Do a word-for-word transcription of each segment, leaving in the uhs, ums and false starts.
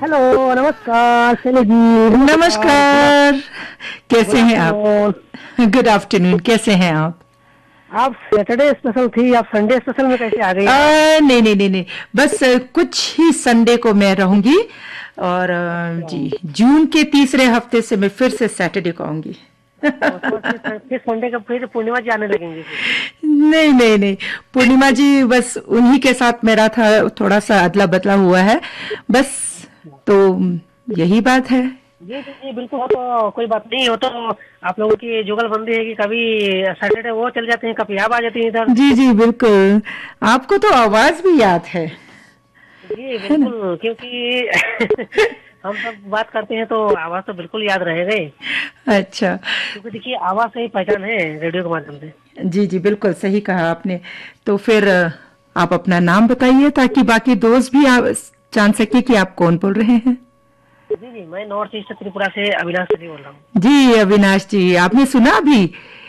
Hello, नमस्कार शैली जी। नमस्कार। कैसे गुड हैं आप? आफ्टरनून। Good afternoon. कैसे हैं आप? आप सैटरडे स्पेशल थी, आप संडे स्पेशल में कैसे आ गई आ, आप? नहीं नहीं नहीं नहीं, बस अ, कुछ ही संडे को मैं रहूंगी। और अ, अच्छा। जी, जून के तीसरे हफ्ते से मैं फिर से सैटरडे को आऊंगी। तो उसके बाद फिर फिर संडे का फिर पूर्णिमा जी आने लगेंगे फिर। नहीं नहीं नहीं, पूर्णिमा जी बस उन्हीं के साथ मेरा था, थोड़ा सा अदला बदला हुआ है बस। तो यही बात है। जी जी जी, बिल्कुल। वो तो कोई बात नहीं, हो तो आप लोगों की जुगलबंदी है कि कभी सैटरडे वो चल जाते हैं, कभी आप आ जाती हैं इधर। जी जी बिल्कुल। आपको तो आवाज भी याद है जी है ना? बिल्कुल, क्योंकि हम सब बात करते हैं तो आवाज तो बिल्कुल याद रहेगा ही। अच्छा। क्योंकि देखिए, आवाज से ही पहचान है रेडियो के माध्यम से। जी जी बिल्कुल सही कहा आपने। तो फिर अ, आप अपना नाम बताइए ताकि बाकी दोस्त भी आप जान सके कि आप कौन बोल रहे हैं। जी जी, मैं नॉर्थ ईस्ट त्रिपुरा से अविनाश जी बोल रहा हूँ। जी अविनाश जी, आपने सुना अभी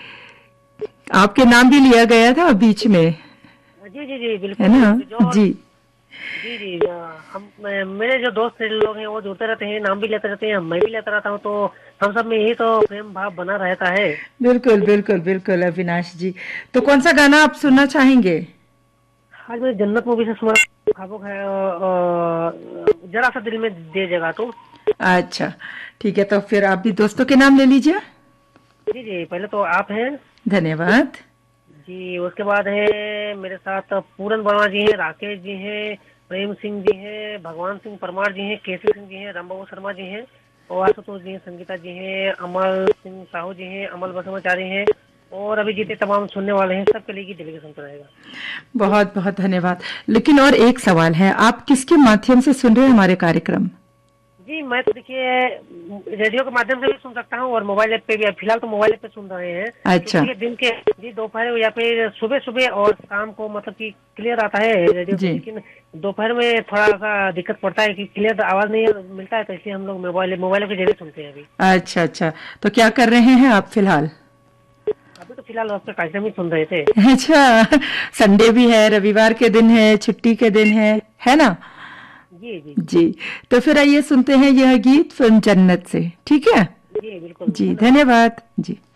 आपके नाम भी लिया गया था बीच में, जी जी जी है बिल्कुल। ना? जो जी जी जी अ, हम मैं- मेरे जो दोस्त लोग हैं वो जुड़ते रहते हैं, नाम भी लेते रहते हैं, मैं भी लेता रहता हूँ, तो हम सब में यही तो प्रेम भाव बना रहता है। बिल्कुल बिल्कुल बिल्कुल अविनाश जी। तो कौन सा गाना आप सुनना चाहेंगे? आज मैं जन्नत मूवी से सुना खाबों है, अ, जरा सा दिल में दे जगह तो। अच्छा ठीक है, तो फिर आप भी दोस्तों के नाम ले लीजिए। जी जी, पहले तो आप हैं। धन्यवाद। जी, उसके बाद है मेरे साथ पूरन वर्मा जी हैं, राकेश जी हैं, प्रेम सिंह जी हैं, भगवान सिंह परमार जी हैं, केसी सिंह जी हैं, रामबाबू शर्मा जी हैं, और आशुतोष जी हैं, संगीता जी हैं, अमल सिंह साहू जी हैं, अमल बसमाचारी हैं, और अभी जितने तमाम सुनने वाले हैं सबके लिए डेलीगेशन पर रहेगा। बहुत बहुत धन्यवाद। लेकिन और एक सवाल है, आप किसके माध्यम से सुन रहे हैं हमारे कार्यक्रम? जी, मैं तो देखिए रेडियो के माध्यम से भी सुन सकता हूँ और मोबाइल ऐप पे भी। फिलहाल तो मोबाइल ऐप पे सुन रहे हैं, क्योंकि अच्छा। देखिए दिन के जी दोपहर या फिर सुबह सुबह और शाम को मतलब कि क्लियर आता है रेडियो पे, जी। लेकिन दोपहर में थोड़ा सा दिक्कत पड़ता है कि क्लियर आवाज नहीं मिलता है, तो इसलिए हम लोग मोबाइल मोबाइल के जरिए सुनते हैं अभी। अच्छा अच्छा, तो क्या कर रहे हैं आप फिलहाल? अभी तो फिलहाल आपका कार्यक्रम ही सुन रहे थे। अच्छा, संडे भी है, रविवार के दिन है, छुट्टी के दिन है है ना? जी जी जी। तो फिर आइए सुनते हैं यह गीत फिल्म जन्नत से, ठीक है? जी बिल्कुल, जी धन्यवाद। धन्यवाद जी।